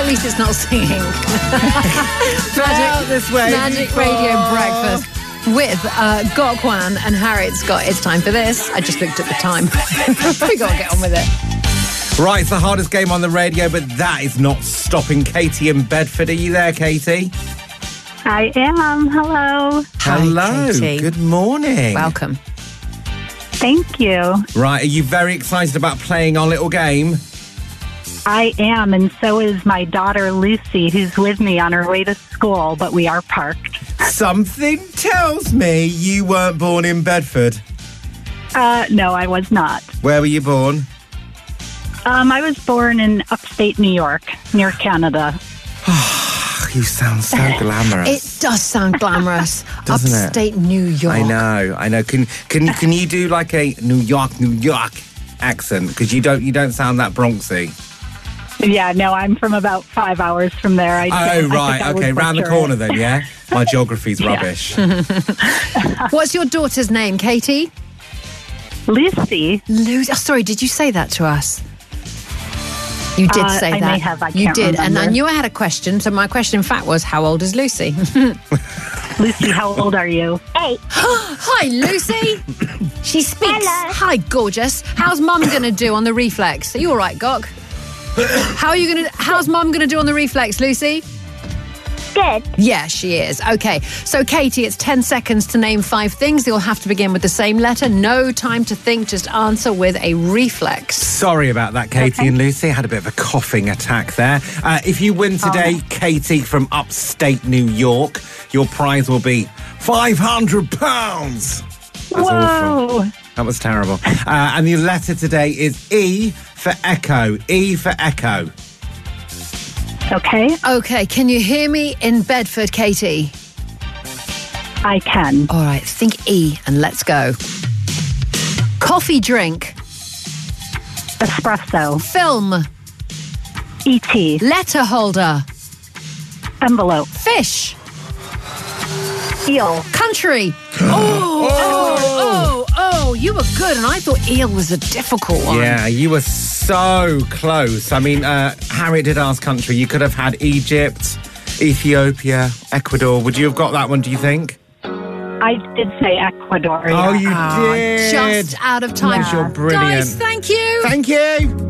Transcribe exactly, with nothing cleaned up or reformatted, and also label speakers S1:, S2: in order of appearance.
S1: least it's not singing. Magic,
S2: this way.
S1: Magic Radio Breakfast with uh, Gokwan and Harriet Scott. It's time for this. I just looked at the time. We got to get on with it.
S2: Right, it's the hardest game on the radio, but that is not stopping Katie in Bedford. Are you there, Katie?
S3: I am. Hello.
S2: Hello.
S1: Hi, Katie.
S2: Good morning.
S1: Welcome.
S3: Thank you.
S2: Right, are you very excited about playing our little game?
S3: I am, and so is my daughter Lucy, who's with me on her way to school, but we are parked.
S2: Something tells me you weren't born in Bedford.
S3: Uh, no, I was not.
S2: Where were you born?
S3: Um, I was born in upstate New York, near Canada.
S2: You sound so glamorous.
S1: It does sound glamorous.
S2: Doesn't it?
S1: Upstate New York.
S2: I know, I know. Can can can you do like a New York, New York accent? Because you don't you don't sound that Bronxy.
S3: Yeah, no, I'm from about five hours from there. I
S2: Oh,
S3: don't- I think
S2: right,
S3: I would
S2: okay, round the
S3: butcher
S2: corner
S3: it.
S2: then, yeah? My geography's
S3: Yeah.
S2: rubbish.
S1: What's your daughter's name, Katie?
S3: Lucy.
S1: Lucy. Oh, sorry, did you say that to us? You did
S3: Uh,
S1: say
S3: I
S1: that.
S3: may have, I
S1: you
S3: can't
S1: did, and I
S3: remember.
S1: knew I had a question. So my question, in fact, was, how old is Lucy?
S3: Lucy, how old are you?
S4: Eight.
S1: Hi, Lucy. She speaks.
S4: Hello.
S1: Hi, gorgeous. How's Mum going to do on the reflex? Are you all right, Gok? How are you going to? How's Mum going to do on the reflex, Lucy?
S4: Good.
S1: Yeah, she is. Okay, so Katie, it's ten seconds to name five things. You'll have to begin with the same letter. No time to think. Just answer with a reflex.
S2: Sorry about that, Katie
S3: Okay.
S2: and Lucy. I had a bit of a coughing attack there. Uh, if you win today,
S3: Oh.
S2: Katie from upstate New York, your prize will be five hundred pounds. That's awful.
S3: Whoa.
S2: That was terrible. Uh, and the letter today is E for Echo. E for Echo.
S3: Okay,
S1: Okay, can you hear me in Bedford, Katie?
S3: I can.
S1: All right, think E and let's go. Coffee drink,
S3: Espresso.
S1: film,
S3: E T.
S1: letter holder,
S3: Envelope.
S1: fish,
S3: Eel.
S1: country. Oh, oh, oh, oh, you were good, and I thought eel was a difficult one.
S2: Yeah, you were so close. I mean, uh, Harriet did ask country. You could have had Egypt, Ethiopia, Ecuador. Would you have got that one, do you think?
S3: I did say Ecuador.
S2: Oh,
S3: yeah.
S2: you
S1: Ah,
S2: did.
S1: just out of time.
S2: Because you're brilliant.
S1: Guys, thank you.
S2: Thank you.